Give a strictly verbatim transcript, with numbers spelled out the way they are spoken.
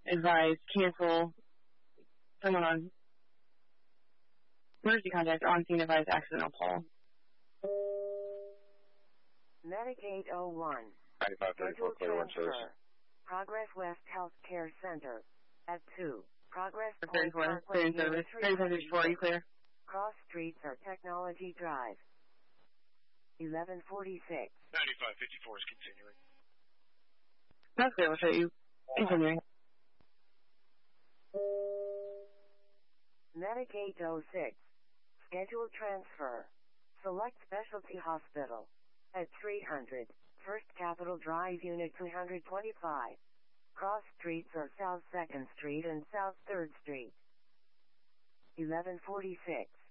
advise, cancel, someone on emergency contact on scene advise accidental pull. Medic eight oh one. ninety-five thirty-four, clear one shows. Progress West Healthcare Center. At two. Progress thirty-four, clear in service. thirty-four thirty-four, you clear? Cross Streets or Technology Drive. eleven forty-six. ninety-five fifty-four is continuing. That's clear, we'll show you. Continuing. Medic eight oh six. Schedule transfer. Select Specialty Hospital. At three hundred. First Capitol Drive Unit three twenty-five. Cross Streets are South second Street and South third Street. eleven forty-six.